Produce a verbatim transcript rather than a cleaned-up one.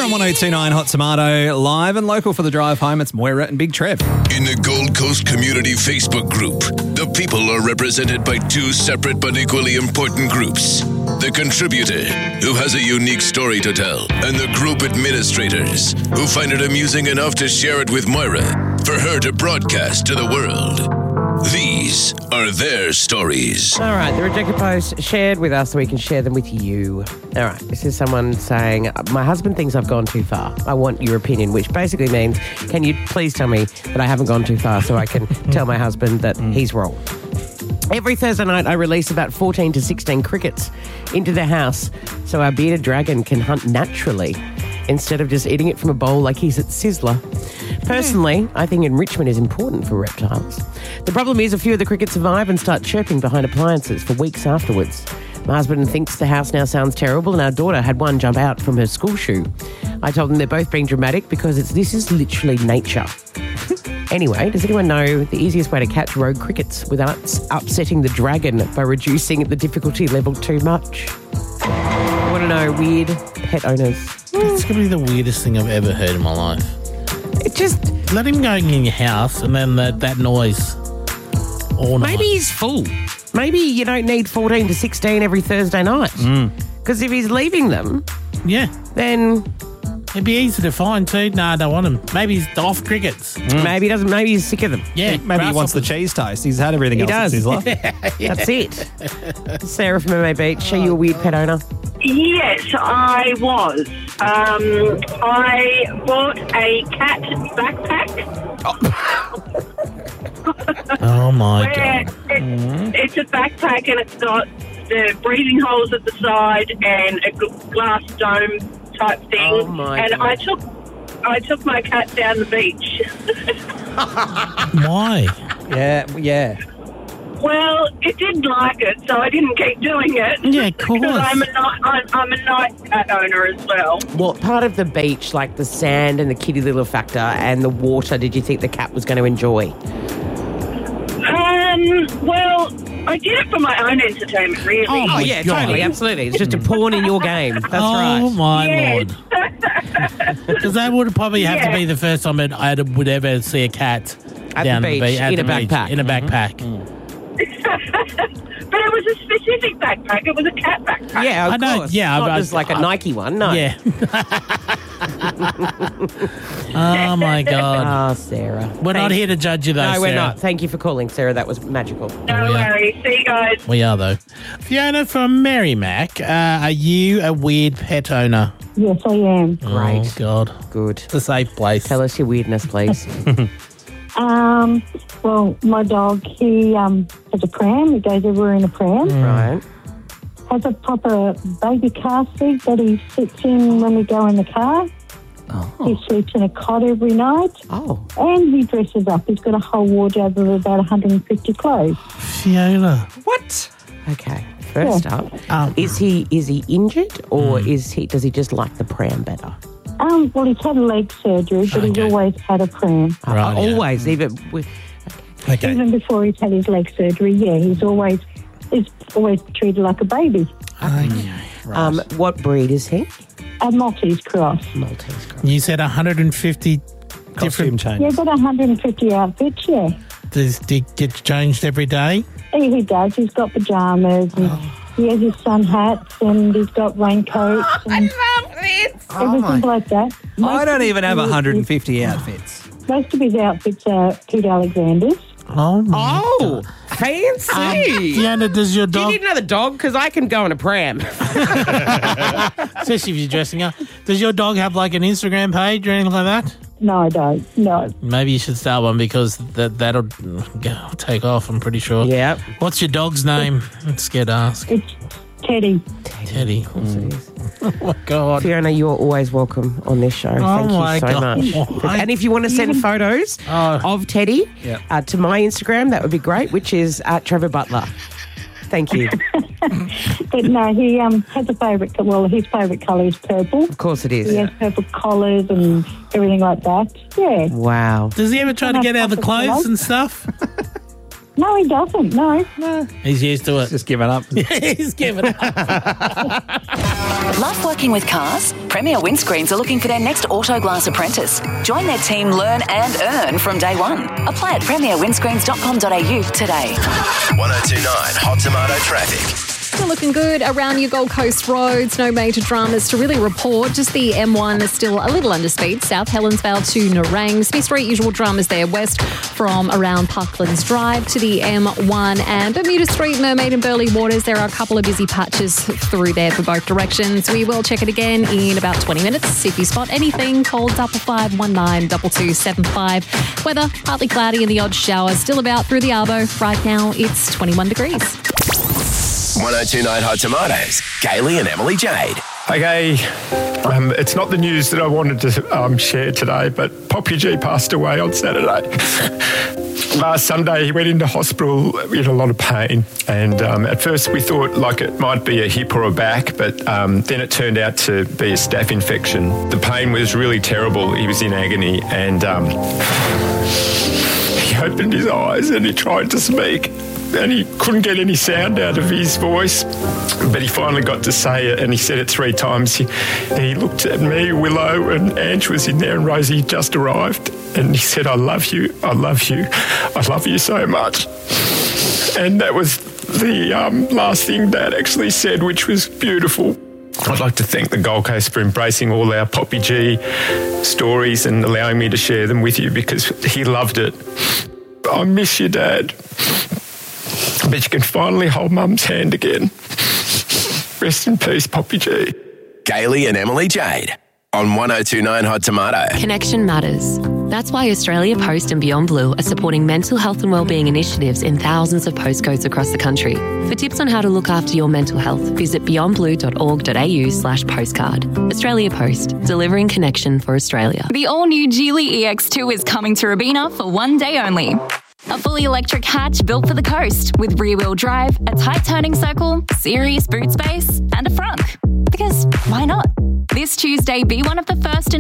From one oh two point nine Hot Tomato, live and local for the drive home, it's Moira and Big Trev. In the Gold Coast Community Facebook group, the people are represented by two separate but equally important groups. The contributor, who has a unique story to tell, and the group administrators, who find it amusing enough to share it with Moira for her to broadcast to the world. These are their stories. All right, the rejected post shared with us so we can share them with you. All right, this is someone saying, my husband thinks I've gone too far. I want your opinion, which basically means, can you please tell me that I haven't gone too far so I can tell my husband that he's wrong? Every Thursday night, I release about fourteen to sixteen crickets into the house so our bearded dragon can hunt naturally instead of just eating it from a bowl like he's at Sizzler. Personally, I think enrichment is important for reptiles. The problem is a few of the crickets survive and start chirping behind appliances for weeks afterwards. My husband thinks the house now sounds terrible and our daughter had one jump out from her school shoe. I told them they're both being dramatic because it's this is literally nature. Anyway, does anyone know the easiest way to catch rogue crickets without upsetting the dragon by reducing the difficulty level too much? I want to know, weird pet owners. It's going to be the weirdest thing I've ever heard in my life. It just... Let him go in your house and then that, that noise all night. Maybe he's full. Maybe you don't need fourteen to sixteen every Thursday night. Because if he's leaving them, Yeah. then It'd be easy to find too. No, I don't want him. Maybe he's off crickets. maybe he doesn't. Maybe he's sick of them. Yeah. Maybe he wants the cheese toast. He's had everything He else does. at Sizzler. That's it. Sarah from M A Beach, are you a weird pet owner? Yes, I was. Um, I bought a cat backpack. Oh, my Where God. it, it's a backpack and it's got the breathing holes at the side and a gl- glass dome type thing. Oh, my and God. I took I took my cat down the beach. Why? Yeah, yeah. Well, it didn't like it, so I didn't keep doing it. Yeah, of course. Because I'm a night I'm, I'm a night cat owner as well. What part of the beach, like the sand and the kitty little factor and the water, did you think the cat was going to enjoy? Um. Well, I did it for my own entertainment, really. Oh, my yeah, God. totally, absolutely. It's just a pawn in your game. That's oh, right. my Yes. Lord. Because that would probably have to Yeah. be the first time that I would ever see a cat At down the beach, the beach. At in the a beach, backpack. In a backpack. But it was a specific backpack. It was a cat backpack. Yeah, of I know, course. yeah, Not but- just like a I- Nike one, no. Yeah. Oh, my God. Oh, Sarah. We're not Thanks. here to judge you, though, No, we're Sarah. not. Thank you for calling, Sarah. That was magical. No we are. worries. See you guys. We are, though. Fiona from Merrimack, uh, are you a weird pet owner? Yes, I am. Great. Oh, God. Good. It's a safe place. Tell us your weirdness, please. Um, well, my dog, he um, has a pram. He goes everywhere in a pram. Right. Has a proper baby car seat that he sits in when we go in the car. He sleeps in a cot every night. Oh. And he dresses up. He's got a whole wardrobe of about one hundred fifty clothes. Fiona. What? Okay. First Yeah. up, Um, is he is he injured or is he does he just like the pram better? Um, well, he's had a leg surgery, but he's Okay. always had a pram. Right, Uh, yeah. always, even with. Okay. Even before he's had his leg surgery, yeah, he's always he's always treated like a baby. Okay. Right. Um, what breed is he? A Maltese cross. Maltese cross. You said one hundred fifty Costume different... change. Yeah, got one hundred fifty outfits, yeah. Does it get changed every day? He, he does. He's got pyjamas and he has his sun hats and he's got raincoats and everything like that. I Most don't of even have his- one hundred fifty outfits. Most of his outfits are Pete Alexander's. Oh, my Oh, fancy! Fiona, does your Do you dog... need another dog? Because I can go in a pram. Especially if you're dressing up. Does your dog have, like, an Instagram page or anything like that? No, I don't. No. Maybe you should start one because that, that'll go, take off, I'm pretty sure. Yeah. What's your dog's name? I'm scared to ask. It's Teddy. Teddy. Of course it is. Oh, my God. Fiona, you're always welcome on this show. Thank my you so God. much. And if you want to send photos Oh. of Teddy Yep. uh, to my Instagram, that would be great, which is at Trevor Butler. Thank you. But no, he um has a favourite, well, his favourite colour is purple. Of course it He is. has purple collars and everything like that. Yeah. Wow. Does he ever try to get out of the clothes and stuff? No, he doesn't. No. He's used to it. Just giving up. He's given up. Love working with cars? Premier Windscreens are looking for their next Autoglass apprentice. Join their team, learn and earn from day one. Apply at premier windscreens dot com dot a u today. one oh two nine Hot Tomato Traffic. Still looking good around your Gold Coast roads. No major dramas to really report. Just the M one is still a little under speed. South Helensvale to Nerang. Smith Street, usual dramas there. West from around Parklands Drive to the M one. And Bermuda Street, Mermaid and Burleigh Waters. There are a couple of busy patches through there for both directions. We will check it again in about twenty minutes. If you spot anything, call double five one nine two two seven five. Weather, partly cloudy and the odd shower. Still about through the Arvo. Right now, it's twenty-one degrees. one oh two nine Hot Tomatoes. Kaylee and Emily Jade. Okay, um, it's not the news that I wanted to um, share today, but Poppy G passed away on Saturday. Last Sunday, he went into hospital in a lot of pain, and um, at first we thought like it might be a hip or a back, but um, then it turned out to be a staph infection. The pain was really terrible. He was in agony, and um, he opened his eyes and he tried to speak, and he couldn't get any sound out of his voice, but he finally got to say it, and he said it three times. He, he looked at me, Willow, and Ange was in there, and Rosie just arrived, and he said, I love you, I love you, I love you so much. And that was the um, last thing Dad actually said, which was beautiful. I'd like to thank the Gold Coast for embracing all our Poppy G stories and allowing me to share them with you, because he loved it. I miss you, Dad. But you can finally hold Mum's hand again. Rest in peace, Poppy G. Kaylee and Emily Jade on one oh two nine Hot Tomato. Connection matters. That's why Australia Post and Beyond Blue are supporting mental health and wellbeing initiatives in thousands of postcodes across the country. For tips on how to look after your mental health, visit beyond blue dot org dot a u slash postcard. Australia Post, delivering connection for Australia. The all-new Geely E X two is coming to Robina for one day only. A fully electric hatch built for the coast with rear-wheel drive, a tight turning circle, serious boot space, and a frunk. Because why not? This Tuesday, be one of the first in